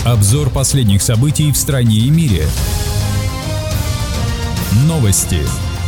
Обзор последних событий в стране и мире. Новости.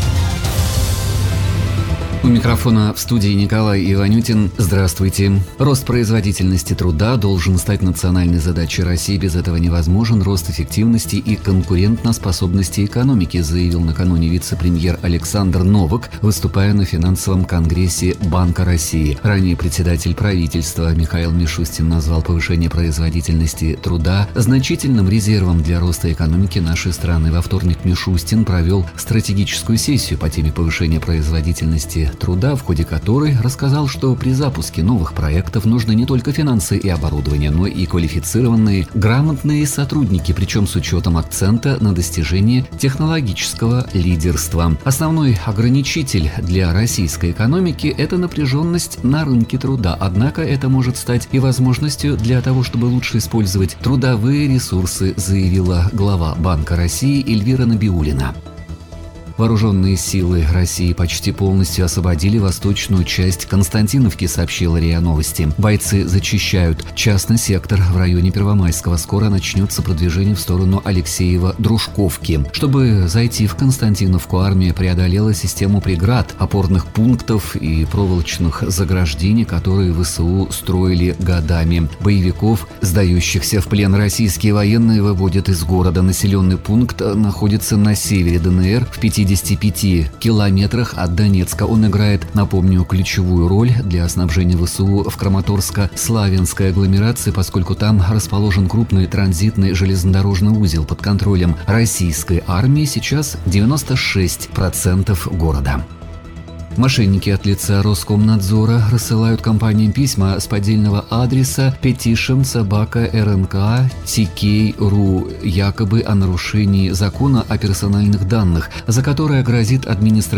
У микрофона в студии Николай Иванютин. Здравствуйте. Рост производительности труда должен стать национальной задачей России. Без этого невозможен рост эффективности и конкурентоспособности экономики, заявил накануне вице-премьер Александр Новак, выступая на финансовом конгрессе Банка России. Ранее председатель правительства Михаил Мишустин назвал повышение производительности труда значительным резервом для роста экономики нашей страны. Во вторник Мишустин провел стратегическую сессию по теме повышения производительности труда, в ходе которой рассказал, что при запуске новых проектов нужны не только финансы и оборудование, но и квалифицированные, грамотные сотрудники, причем с учетом акцента на достижение технологического лидерства. Основной ограничитель для российской экономики – это напряженность на рынке труда. Однако это может стать и возможностью для того, чтобы лучше использовать трудовые ресурсы, заявила глава Банка России Эльвира Набиуллина. Вооруженные силы России почти полностью освободили восточную часть Константиновки, сообщила РИА Новости. Бойцы зачищают частный сектор в районе Первомайского. Скоро начнется продвижение в сторону Алексеева-Дружковки. Чтобы зайти в Константиновку, армия преодолела систему преград, опорных пунктов и проволочных заграждений, которые ВСУ строили годами. Боевиков, сдающихся в плен, российские военные выводят из города. Населенный пункт находится на севере ДНР, в 55 километрах от Донецка. Он играет, напомню, ключевую роль для снабжения ВСУ в Краматорско-Славянской агломерации, поскольку там расположен крупный транзитный железнодорожный узел. Под контролем российской армии сейчас 96% города. Мошенники от лица Роскомнадзора рассылают компаниям письма с поддельного адреса petition@rnk.tk.ru якобы о нарушении закона о персональных данных, за которое грозит административная